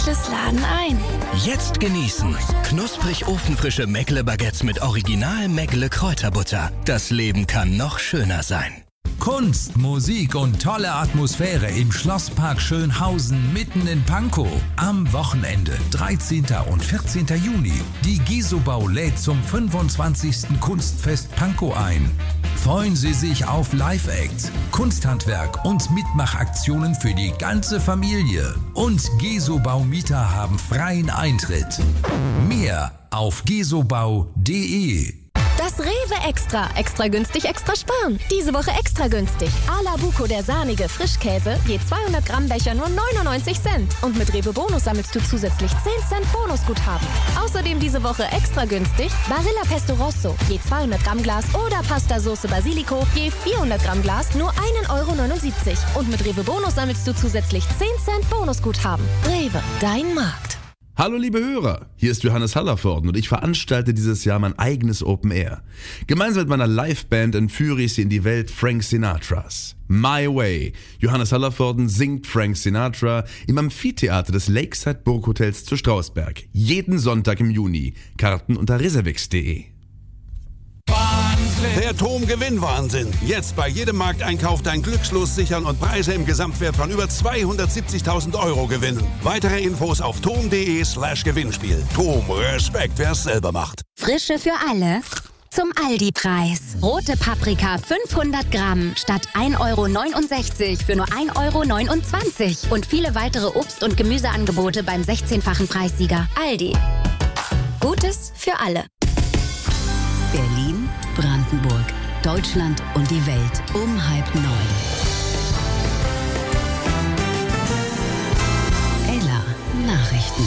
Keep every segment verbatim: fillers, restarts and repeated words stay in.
Laden ein. Jetzt genießen. Knusprig ofenfrische Meckle-Baguettes mit Original Meckle Kräuterbutter. Das Leben kann noch schöner sein. Kunst, Musik und tolle Atmosphäre im Schlosspark Schönhausen mitten in Pankow. Am Wochenende, dreizehnten und vierzehnten Juni. Die Gesobau lädt zum fünfundzwanzigsten Kunstfest Pankow ein. Freuen Sie sich auf Live-Acts, Kunsthandwerk und Mitmachaktionen für die ganze Familie. Und Gesobau-Mieter haben freien Eintritt. Mehr auf gesobau punkt de. Das Rewe Extra. Extra günstig, extra sparen. Diese Woche extra günstig. A la Buco, der sahnige Frischkäse, je zweihundert Gramm Becher nur neunundneunzig Cent. Und mit Rewe Bonus sammelst du zusätzlich zehn Cent Bonusguthaben. Außerdem diese Woche extra günstig Barilla Pesto Rosso, je zweihundert Gramm Glas oder Pasta Sauce Basilico, je vierhundert Gramm Glas nur ein Euro neunundsiebzig. Und mit Rewe Bonus sammelst du zusätzlich zehn Cent Bonusguthaben. Rewe, dein Markt. Hallo liebe Hörer, hier ist Johannes Hallervorden und ich veranstalte dieses Jahr mein eigenes Open Air. Gemeinsam mit meiner Liveband entführe ich Sie in die Welt Frank Sinatras. My Way. Johannes Hallervorden singt Frank Sinatra im Amphitheater des Lakeside Burghotels zu Strausberg. Jeden Sonntag im Juni. Karten unter reservix punkt de. Der Tom-Gewinn-Wahnsinn. Jetzt bei jedem Markteinkauf dein Glückslos sichern und Preise im Gesamtwert von über zweihundertsiebzigtausend Euro gewinnen. Weitere Infos auf tom punkt de slash Gewinnspiel. Tom, Respekt, wer es selber macht. Frische für alle. Zum Aldi-Preis. Rote Paprika fünfhundert Gramm statt ein Euro neunundsechzig für nur ein Euro neunundzwanzig. Und viele weitere Obst- und Gemüseangebote beim sechzehnfachen Preissieger. Aldi. Gutes für alle. Berlin, Brandenburg, Deutschland und die Welt um halb neun. Ella Nachrichten.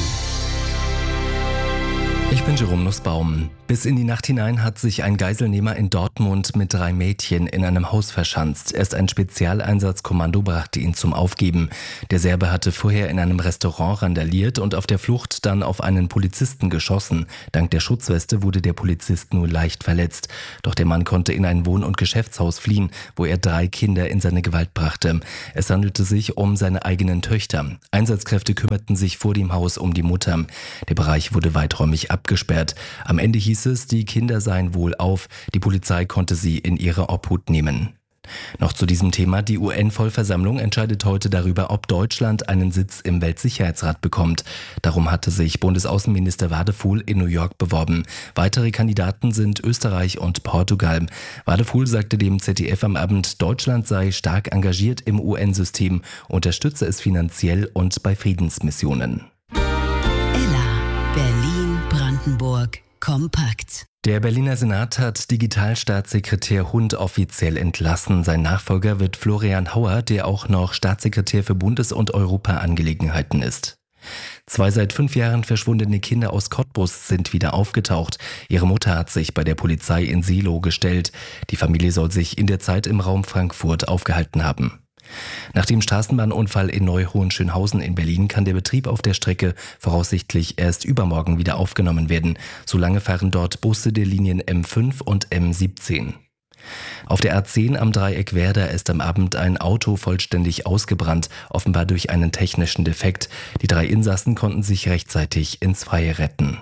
Ich bin Jerome Nussbaum. Bis in die Nacht hinein hat sich ein Geiselnehmer in Dortmund mit drei Mädchen in einem Haus verschanzt. Erst ein Spezialeinsatzkommando brachte ihn zum Aufgeben. Der Serbe hatte vorher in einem Restaurant randaliert und auf der Flucht dann auf einen Polizisten geschossen. Dank der Schutzweste wurde der Polizist nur leicht verletzt. Doch der Mann konnte in ein Wohn- und Geschäftshaus fliehen, wo er drei Kinder in seine Gewalt brachte. Es handelte sich um seine eigenen Töchter. Einsatzkräfte kümmerten sich vor dem Haus um die Mutter. Der Bereich wurde weiträumig abgesperrt. Am Ende hieß es, die Kinder seien wohlauf. Die Polizei konnte sie in ihre Obhut nehmen. Noch zu diesem Thema. Die U N-Vollversammlung entscheidet heute darüber, ob Deutschland einen Sitz im Weltsicherheitsrat bekommt. Darum hatte sich Bundesaußenminister Wadefuhl in New York beworben. Weitere Kandidaten sind Österreich und Portugal. Wadefuhl sagte dem Z D F am Abend, Deutschland sei stark engagiert im U N-System, unterstütze es finanziell und bei Friedensmissionen. Ella, Berlin, Brandenburg, kompakt. Der Berliner Senat hat Digitalstaatssekretär Hund offiziell entlassen. Sein Nachfolger wird Florian Hauer, der auch noch Staatssekretär für Bundes- und Europaangelegenheiten ist. Zwei seit fünf Jahren verschwundene Kinder aus Cottbus sind wieder aufgetaucht. Ihre Mutter hat sich bei der Polizei in Seelow gestellt. Die Familie soll sich in der Zeit im Raum Frankfurt aufgehalten haben. Nach dem Straßenbahnunfall in Neu-Hohenschönhausen in Berlin kann der Betrieb auf der Strecke voraussichtlich erst übermorgen wieder aufgenommen werden. Solange fahren dort Busse der Linien M fünf und M siebzehn. Auf der A zehn am Dreieck Werder ist am Abend ein Auto vollständig ausgebrannt, offenbar durch einen technischen Defekt. Die drei Insassen konnten sich rechtzeitig ins Freie retten.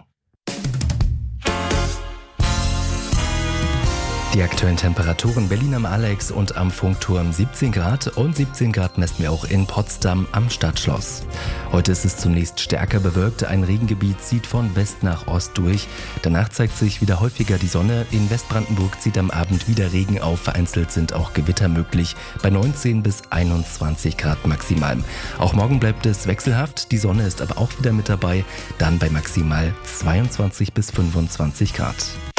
Die aktuellen Temperaturen: Berlin am Alex und am Funkturm siebzehn Grad und siebzehn Grad messen wir auch in Potsdam am Stadtschloss. Heute ist es zunächst stärker bewölkt, ein Regengebiet zieht von West nach Ost durch. Danach zeigt sich wieder häufiger die Sonne. In Westbrandenburg zieht am Abend wieder Regen auf, vereinzelt sind auch Gewitter möglich, bei neunzehn bis einundzwanzig Grad maximal. Auch morgen bleibt es wechselhaft, die Sonne ist aber auch wieder mit dabei, dann bei maximal zweiundzwanzig bis fünfundzwanzig Grad.